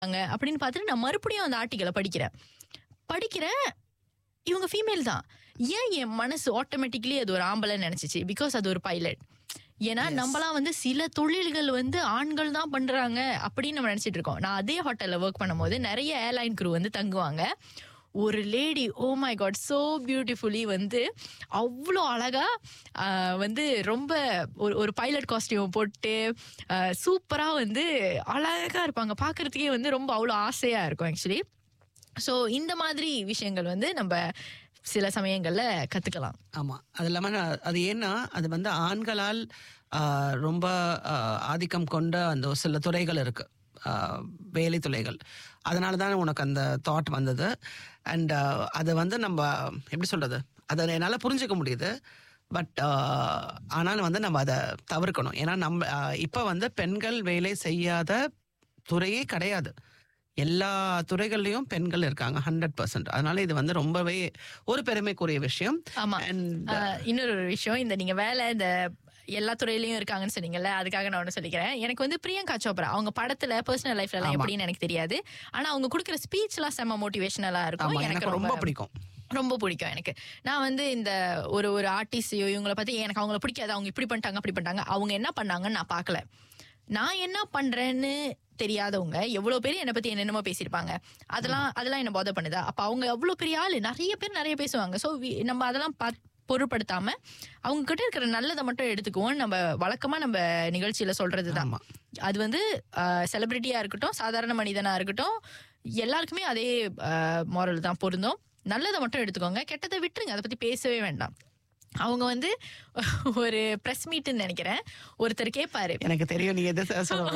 அப்படின்னு பார்த்துட்டு நான் மறுபடியும் அந்த ஆர்டிக்கலை படிக்கிறேன். இவங்க ஃபீமேல் தான். ஏன் என் மனசு ஆட்டோமேட்டிக்கலி அது ஒரு ஆம்பளை நினைச்சிச்சு? பிகாஸ் அது ஒரு பைலட். ஏன்னா நம்மளாம் வந்து சில தொழில்கள் வந்து ஆண்கள் தான் பண்றாங்க அப்படின்னு நம்ம நினைச்சிட்டு இருக்கோம். நான் அதே ஹோட்டல்ல ஒர்க் பண்ணும்போது நிறைய ஏர்லைன் க்ரூ வந்து தங்குவாங்க. ஒரு lady, oh my God, so beautifully வந்து அவ்வளோ அழகா வந்து ரொம்ப ஒரு பைலட் காஸ்டியூம் போட்டு சூப்பரா வந்து அழகா இருப்பாங்க. பார்க்கறதுக்கே வந்து ரொம்ப அவ்வளோ ஆசையா இருக்கும் ஆக்சுவலி. ஸோ இந்த மாதிரி விஷயங்கள் வந்து நம்ம சில சமயங்கள்ல கத்துக்கலாம். ஆமா, அது இல்லாம அது ஏன்னா அது வந்து ஆண்களால் ரொம்ப ஆதிக்கம் கொண்ட அந்த சில துறைகள் இருக்கு, வேலை துறைகள். அதனால தான் உனக்கு அந்த தாட் வந்தது. அண்ட் அது வந்து நம்ம எப்படி சொல்றது, அதை என்னால் புரிஞ்சுக்க முடியுது. பட் ஆனாலும் வந்து நம்ம அதை தவிர்க்கணும். ஏன்னா நம்ம இப்போ வந்து பெண்கள் வேலை செய்யாத துறையே கிடையாது. எல்லா துறைகள்லயும் பெண்கள் இருக்காங்க 100%. அதனால இது வந்து ரொம்பவே ஒரு பெருமைக்குரிய விஷயம். ஆமா. இன்னொரு விஷயம், இந்த நீங்க வேலை இந்த எல்லா துறையிலயும் இருக்காங்கன்னு சொன்னீங்கல்ல, அதுக்காக நான் ஒண்ணு சொல்லிக்கிறேன். எனக்கு வந்து பிரியங்கா சோப்ரா அவங்க படத்துல பர்சனல் லைஃப்ல எல்லாம் எப்படின்னு எனக்கு தெரியாது. ஆனா அவங்க கொடுக்குற ஸ்பீச் எல்லாம் செம்ம மோட்டிவேஷனலா இருக்கும். எனக்கு ரொம்ப பிடிக்கும். எனக்கு நான் வந்து இந்த ஒரு ஆர்டிஸ்டையோ இவங்களை பத்தி எனக்கு அவங்கள பிடிக்காது, அவங்க இப்படி பண்ணிட்டாங்க அப்படி பண்ணிட்டாங்க, அவங்க என்ன பண்ணாங்கன்னு நான் பார்க்கல. நான் என்ன பண்றேன்னு தெரியாதவங்க எவ்வளவு பேர் என்னை பத்தி என்னென்னமோ பேசியிருப்பாங்க. அதெல்லாம் என்ன பாதர் பண்ணுதா? அப்ப அவங்க எவ்வளவு பெரிய ஆளு, நிறைய பேர் நிறைய பேசுவாங்க. சோ நம்ம அதெல்லாம் பொருட்படுத்தாம அவங்க கிட்ட இருக்கிற நல்லதை மட்டும் எடுத்துக்குவோம். நம்ம வழக்கமா நம்ம நிகழ்ச்சியில சொல்றதுதான். அது வந்து செலிபிரிட்டியா இருக்கட்டும், சாதாரண மனிதனா இருக்கட்டும், எல்லாருக்குமே அதே மாரல் தான் பொருந்தும். நல்லதை மட்டும் எடுத்துக்கோங்க, கெட்டதை விட்டுருங்க, அதை பத்தி பேசவே வேண்டாம். அவங்க வந்து ஒரு பிரஸ் மீட்னு நினைக்கிறேன், ஒருத்தர் கேட்பாரு, எனக்கு தெரியும் நீ எது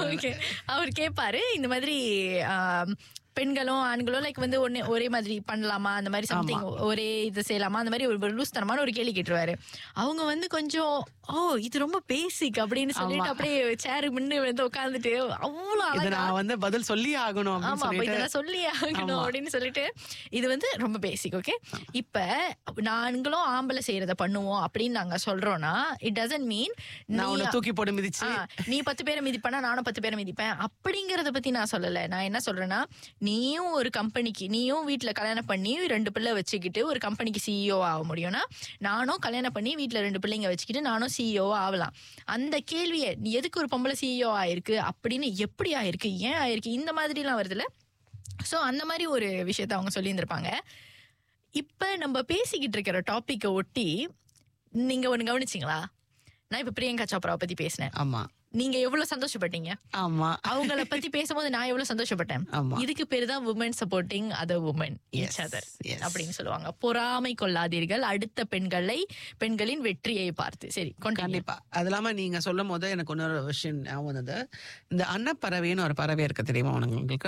அவர் கேட்பாரு, இந்த மாதிரி பெண்களும் ஆண்களும் லைக் வந்து ஒரே மாதிரி பண்ணலாமா, அந்த மாதிரி சம்திங் ஒரே இது செய்யலாமா, அந்த மாதிரி ஒரு லூஸ்தனமான ஒரு கேள்வி கேட்டுருவாரு. அவங்க வந்து கொஞ்சம் இது ரொம்ப பேசிக் அப்படின்னு சொல்லிட்டு அப்படியே சேரு முன்னு வந்து உட்காந்துட்டு அவ்வளவு நான் வந்து பதில் சொல்லி ஆகணும், இதெல்லாம் சொல்லி ஆகணும் அப்படின்னு சொல்லிட்டு இது வந்து ரொம்ப பேசிக். ஓகே, இப்ப நாங்களும் ஆம்பளை செய்யறத பண்ணுவோம் அப்படின்னு நாங்க சொல்றோம்னா இட் டசன்ட் மீன் தூக்கி போட்டு மிதிச்சு நீ 10 பேரை மிதிப்பேனா நானும் 10 பேரை மிதிப்பேன் அப்படிங்கறத பத்தி நான் சொல்லல. நான் என்ன சொல்றேன்னா, நீயும் ஒரு கம்பெனிக்கு, நீயும் வீட்டுல கல்யாணம் பண்ணி 2 பிள்ளை வச்சுக்கிட்டு ஒரு கம்பெனிக்கு சிஇஓ ஆக முடியும்னா, நானும் கல்யாணம் பண்ணி வீட்டுல 2 பிள்ளைங்க வச்சுக்கிட்டு நானும் சிஇஓ ஆகலாம். அந்த கேள்வியை நீ எதுக்கு ஒரு பொம்பளை சிஇஓ ஆயிருக்கு அப்படின்னு, எப்படி ஆயிருக்கு, ஏன் ஆயிருக்கு, இந்த மாதிரி எல்லாம் வருதுல. சோ அந்த மாதிரி ஒரு விஷயத்த அவங்க சொல்லி இருந்திருப்பாங்க. இப்ப நம்ம பேசிக்கிட்டு இருக்கிற டாபிக்கை ஒட்டி நீங்க ஒண்ணு கவனிச்சிங்களா? நான் இப்ப பிரியங்கா சோப்ராவை பத்தி பேசினேன். ஆமா, நீங்க எவ்வளவு சந்தோஷப்பட்டீங்க? ஆமா, அவங்கள பத்தி பேசும்போது நான் எவ்வளவு சந்தோஷப்பட்டேன். இதுக்கு பேரு தான் Woman supporting other Woman each other அப்படின்னு சொல்லுவாங்க. பொறாமை கொள்ளாதீர்கள் அடுத்த பெண்களின் வெற்றியை பார்த்து. சரி, கண்டிப்பா. அது இல்லாம நீங்க சொல்லும் போது எனக்கு இன்னொரு விஷயம் ஞாபகம் வந்தது. இந்த அன்னப்பறவைன்னு ஒரு பறவை இருக்கு, தெரியுமா உங்களுக்கு?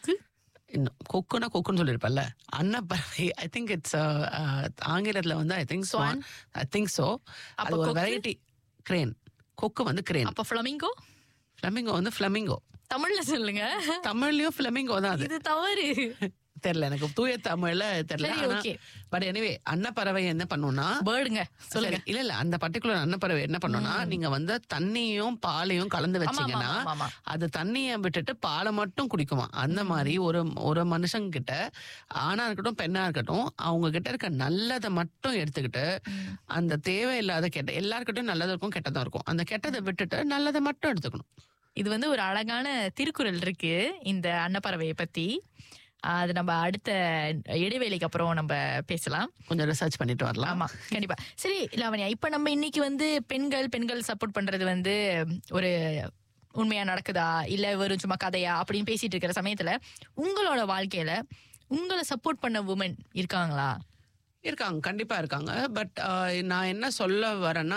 கொக்குன்னு சொல்லிருப்பல்ல, அன்னப்பறவை. ஐ திங்க் இட்ஸ் ஆங்கிலத்துல வந்து ஐ திங்க் சோ. அது ஒரு வெரைட்டி கிரேன். கொக்கு வந்து கிரேன். அப்ப ஃப்ளமிங்கோ வந்து ஃப்ளமிங்கோ. தமிழ்ல சொல்லுங்க. தமிழ்லயும் ஃப்ளமிங்கோ தான். இது தவறு, தெரியல எனக்கு, தூய தமிழ்ல தெரியல. பட் எனிவே, அன்னப்பறவை என்ன பண்ணும்னா, பேர்டுங்க சொல்லுங்க. இல்ல அந்த பர்டிகுலர் அன்னப்பறவை என்ன பண்ணும்னா, நீங்க வந்து தண்ணியும் பாலையும் கலந்து வச்சீங்கன்னா அது தண்ணியை விட்டுட்டு பாலை மட்டும் குடிக்குமா. அந்த மாதிரி ஒரு மனுஷங்க கிட்ட, ஆணா இருக்கட்டும் பெண்ணா இருக்கட்டும், அவங்க கிட்ட இருக்க நல்லதை மட்டும் எடுத்துக்கிட்டு, அந்த தேவையில்லாத எல்லாருக்கிட்டும் நல்லதும் இருக்கும் கெட்டதும் இருக்கும், அந்த கெட்டதை விட்டுட்டு நல்லதை மட்டும் எடுத்துக்கணும். இது வந்து ஒரு அழகான திருக்குறள் இருக்கு இந்த அன்னப்பறவையை பத்தி. அது நம்ம அடுத்த இடைவேளைக்கு அப்புறம் நம்ம பேசலாம், கொஞ்சம் ரிசர்ச் பண்ணிட்டு வரலாம். ஆமா, கண்டிப்பா. சரி லாவண்யா, இப்ப நம்ம இன்னைக்கு வந்து பெண்கள் சப்போர்ட் பண்றது வந்து ஒரு உண்மையா நடக்குதா இல்ல வெறும் சும்மா கதையா அப்படின்னு பேசிட்டு இருக்கிற சமயத்துல, உங்களோட வாழ்க்கையில உங்களை சப்போர்ட் பண்ண வுமன் இருக்காங்களா? இருக்காங்க, கண்டிப்பா இருக்காங்க. பட் நான் என்ன சொல்ல வரேன்னா,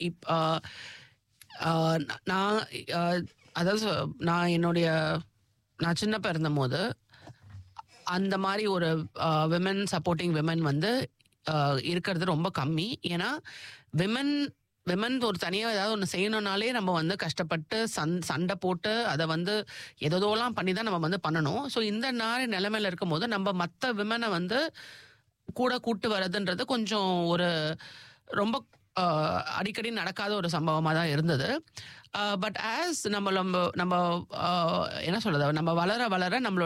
நான் அதாவது நான் சின்னப்ப இருந்த போது அந்த மாதிரி ஒரு விமன் சப்போர்ட்டிங் விமன் வந்து இருக்கிறது ரொம்ப கம்மி. ஏன்னா விமன் ஒரு தனியாக ஏதாவது ஒன்று செய்யணும்னாலே நம்ம வந்து கஷ்டப்பட்டு சண்டை போட்டு அதை வந்து எதோலாம் பண்ணி தான் நம்ம வந்து பண்ணணும். ஸோ இந்த நிலைமையில இருக்கும் போது நம்ம மற்ற விமனை வந்து கூட கூட்டு வர்றதுன்றது கொஞ்சம் ஒரு ரொம்ப அடிக்கடி நடக்காத ஒரு சம்பவமாக தான் இருந்தது. பட் ஆஸ் நம்ம என்ன சொல்றது, நம்ம வளர நம்மளோட